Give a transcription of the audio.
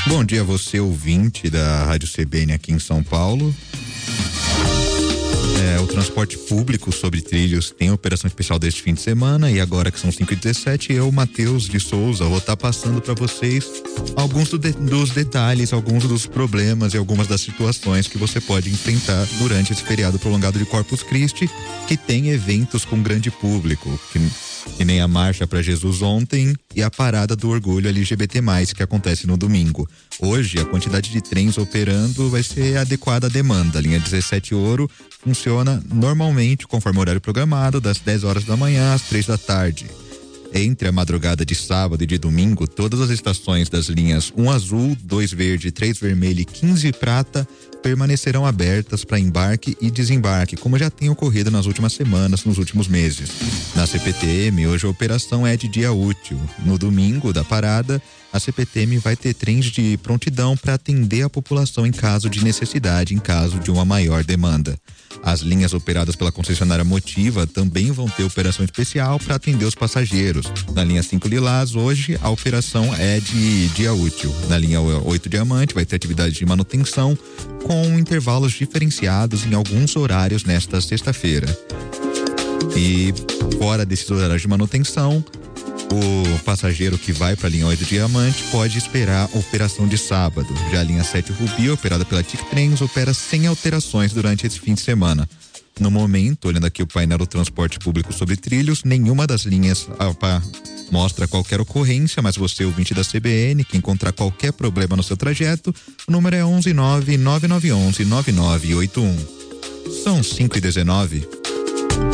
Bom dia a você, ouvinte da Rádio CBN aqui em São Paulo. O transporte público sobre trilhos tem operação especial deste fim de semana e agora que são 5h17, eu, Matheus de Souza, vou estar passando para vocês alguns dos detalhes, alguns dos problemas e algumas das situações que você pode enfrentar durante esse feriado prolongado de Corpus Christi, que tem eventos com grande público, que nem a Marcha para Jesus ontem e a Parada do Orgulho LGBT+, que acontece no domingo. Hoje, a quantidade de trens operando vai ser adequada à demanda. A linha 17 Ouro funciona normalmente conforme o horário programado, das 10 horas da manhã às 3 da tarde. Entre a madrugada de sábado e de domingo, todas as estações das linhas 1 azul, 2 verde, 3 vermelho e 15 prata permanecerão abertas para embarque e desembarque, como já tem ocorrido nas últimas semanas, nos últimos meses. Na CPTM, hoje a operação é de dia útil. No domingo da parada, a CPTM vai ter trens de prontidão para atender a população em caso de necessidade, em caso de uma maior demanda. As linhas operadas pela concessionária Motiva também vão ter operação especial para atender os passageiros. Na linha 5 Lilás, hoje a operação é de dia útil. Na linha 8 Diamante vai ter atividade de manutenção com intervalos diferenciados em alguns horários nesta sexta-feira. E fora desses horários de manutenção, o passageiro que vai para a linha 8 Diamante pode esperar a operação de sábado. Já a linha 7 Rubi, operada pela TIC Trens, opera sem alterações durante esse fim de semana. No momento, olhando aqui o painel do transporte público sobre trilhos, nenhuma das linhas mostra qualquer ocorrência, mas você, ouvinte da CBN, que encontrar qualquer problema no seu trajeto, o número é 119-9911-9981. São 5h19.